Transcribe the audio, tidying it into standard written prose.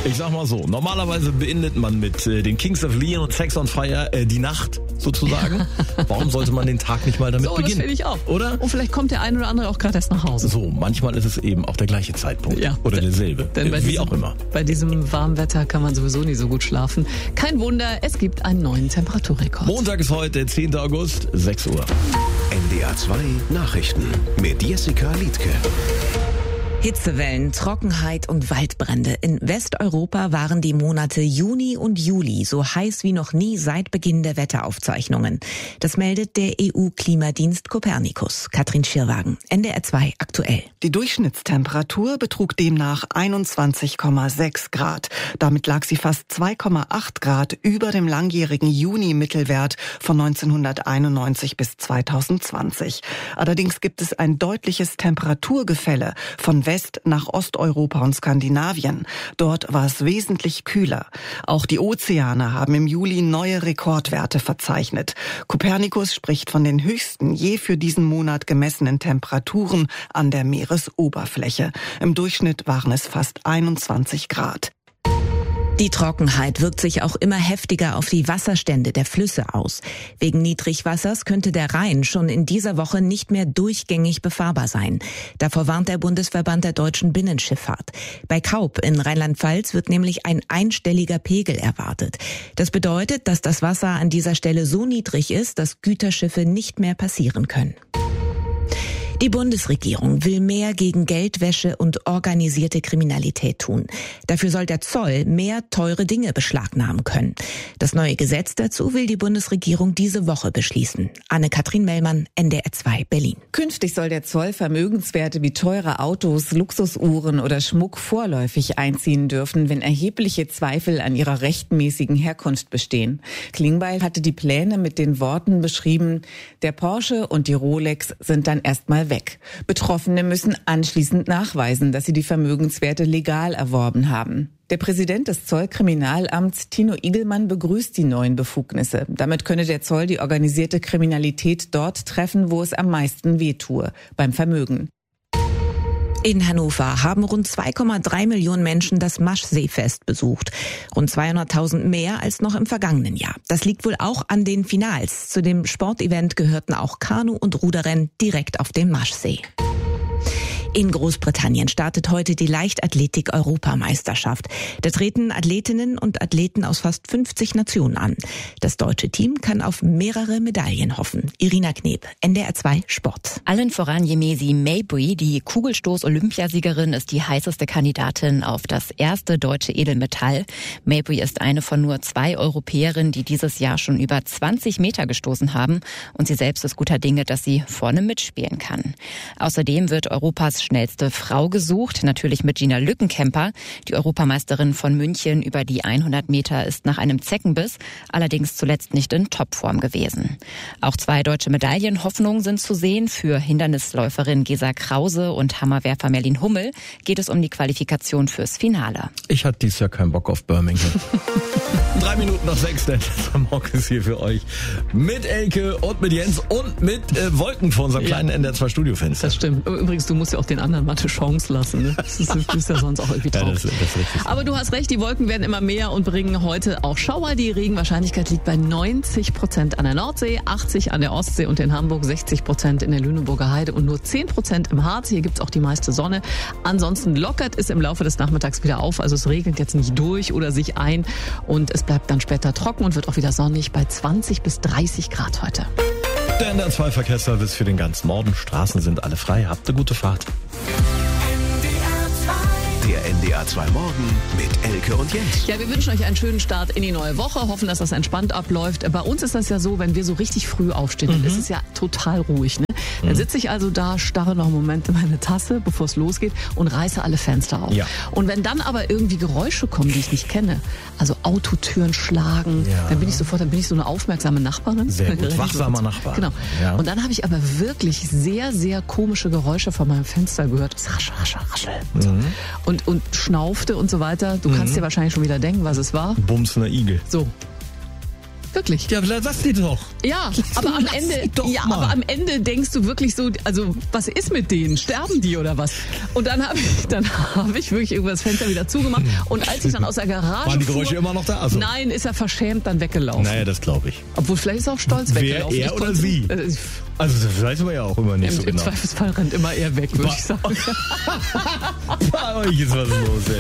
Ich sag mal so, normalerweise beendet man mit den Kings of Leon und Sex on Fire die Nacht sozusagen. Warum sollte man den Tag nicht mal damit beginnen? Das finde ich auch. Oder? Und vielleicht kommt der ein oder andere auch gerade erst nach Hause. So, manchmal ist es eben auch der gleiche Zeitpunkt. Ja. Oder derselbe. Wie auch immer. Bei diesem warmen Wetter kann man sowieso nie so gut schlafen. Kein Wunder, es gibt einen neuen Temperaturrekord. Montag ist heute, 10. August, 6 Uhr. NDR 2 Nachrichten mit Jessica Liedtke. Hitzewellen, Trockenheit und Waldbrände. In Westeuropa waren die Monate Juni und Juli so heiß wie noch nie seit Beginn der Wetteraufzeichnungen. Das meldet der EU-Klimadienst Copernicus. Katrin Schirwagen, NDR 2 aktuell. Die Durchschnittstemperatur betrug demnach 21,6 Grad. Damit lag sie fast 2,8 Grad über dem langjährigen Juni-Mittelwert von 1991 bis 2020. Allerdings gibt es ein deutliches Temperaturgefälle von West nach Osteuropa und Skandinavien. Dort war es wesentlich kühler. Auch die Ozeane haben im Juli neue Rekordwerte verzeichnet. Copernicus spricht von den höchsten je für diesen Monat gemessenen Temperaturen an der Meeresoberfläche. Im Durchschnitt waren es fast 21 Grad. Die Trockenheit wirkt sich auch immer heftiger auf die Wasserstände der Flüsse aus. Wegen Niedrigwassers könnte der Rhein schon in dieser Woche nicht mehr durchgängig befahrbar sein. Davor warnt der Bundesverband der deutschen Binnenschifffahrt. Bei Kaup in Rheinland-Pfalz wird nämlich ein einstelliger Pegel erwartet. Das bedeutet, dass das Wasser an dieser Stelle so niedrig ist, dass Güterschiffe nicht mehr passieren können. Die Bundesregierung will mehr gegen Geldwäsche und organisierte Kriminalität tun. Dafür soll der Zoll mehr teure Dinge beschlagnahmen können. Das neue Gesetz dazu will die Bundesregierung diese Woche beschließen. Anne-Kathrin Mellmann, NDR 2 Berlin. Künftig soll der Zoll Vermögenswerte wie teure Autos, Luxusuhren oder Schmuck vorläufig einziehen dürfen, wenn erhebliche Zweifel an ihrer rechtmäßigen Herkunft bestehen. Klingbeil hatte die Pläne mit den Worten beschrieben: Der Porsche und die Rolex sind dann erstmal weg. Betroffene müssen anschließend nachweisen, dass sie die Vermögenswerte legal erworben haben. Der Präsident des Zollkriminalamts, Tino Igelmann, begrüßt die neuen Befugnisse. Damit könne der Zoll die organisierte Kriminalität dort treffen, wo es am meisten wehtue, beim Vermögen. In Hannover haben rund 2,3 Millionen Menschen das Maschseefest besucht. Rund 200.000 mehr als noch im vergangenen Jahr. Das liegt wohl auch an den Finals. Zu dem Sportevent gehörten auch Kanu- und Ruderrennen direkt auf dem Maschsee. In Großbritannien startet heute die Leichtathletik-Europameisterschaft. Da treten Athletinnen und Athleten aus fast 50 Nationen an. Das deutsche Team kann auf mehrere Medaillen hoffen. Irina Kneb, NDR 2 Sport. Allen voran Yemesi Mabry, die Kugelstoß-Olympiasiegerin, ist die heißeste Kandidatin auf das erste deutsche Edelmetall. Mabry ist eine von nur 2 Europäerinnen, die dieses Jahr schon über 20 Meter gestoßen haben. Und sie selbst ist guter Dinge, dass sie vorne mitspielen kann. Außerdem wird Europas schnellste Frau gesucht, natürlich mit Gina Lückenkämper. Die Europameisterin von München über die 100 Meter ist nach einem Zeckenbiss allerdings zuletzt nicht in Topform gewesen. Auch 2 deutsche Medaillenhoffnungen sind zu sehen. Für Hindernisläuferin Gesa Krause und Hammerwerfer Merlin Hummel geht es um die Qualifikation fürs Finale. Ich hatte dieses Jahr keinen Bock auf Birmingham. 3 Minuten nach 6, der Morgen ist hier für euch. Mit Elke und mit Jens und mit Wolken vor unserem kleinen NDR 2 Studiofenster. Das stimmt. Übrigens, du musst ja auch den anderen mal eine Chance lassen. Ne? Das ist ja sonst auch irgendwie traurig. Ja, das ist richtig. Aber du hast recht, die Wolken werden immer mehr und bringen heute auch Schauer. Die Regenwahrscheinlichkeit liegt bei 90% an der Nordsee, 80% an der Ostsee und in Hamburg, 60% in der Lüneburger Heide und nur 10% im Harz. Hier gibt's auch die meiste Sonne. Ansonsten lockert es im Laufe des Nachmittags wieder auf. Also es regnet jetzt nicht durch oder sich ein und es bleibt dann später trocken und wird auch wieder sonnig bei 20 bis 30 Grad heute. Der NDR 2 Verkehrsservice für den ganzen Norden. Straßen sind alle frei. Habt eine gute Fahrt. Der NDR 2 Morgen mit Elke und Jens. Ja, wir wünschen euch einen schönen Start in die neue Woche, hoffen, dass das entspannt abläuft. Bei uns ist das ja so, wenn wir so richtig früh aufstehen, dann ist es ja total ruhig. Ne? Dann sitze ich also da, starre noch einen Moment in meine Tasse, bevor es losgeht und reiße alle Fenster auf. Ja. Und wenn dann aber irgendwie Geräusche kommen, die ich nicht kenne, also Autotüren schlagen, dann bin ich so eine aufmerksame Nachbarin. Sehr gut, wachsamer Nachbar. Genau. Ja. Und dann habe ich aber wirklich sehr, sehr komische Geräusche von meinem Fenster gehört. Das raschel, raschel, raschel. Und, so. und schnaufte und so weiter. Du kannst dir wahrscheinlich schon wieder denken, was es war. Bumsender Igel. So. Wirklich. Ja, lass die doch. Ja, aber aber am Ende denkst du wirklich so, also was ist mit denen? Sterben die oder was? Und dann habe ich wirklich irgendwas das Fenster wieder zugemacht. Und als ich dann aus der Garage Waren die Geräusche immer noch da? Also. Nein, ist er verschämt dann weggelaufen. Naja, das glaube ich. Obwohl vielleicht ist er auch stolz weggelaufen. Er oder sie? Also das weiß man ja auch immer nicht so genau. Im Zweifelsfall rennt immer er weg, würde ich sagen. Bei euch ist was los, ey.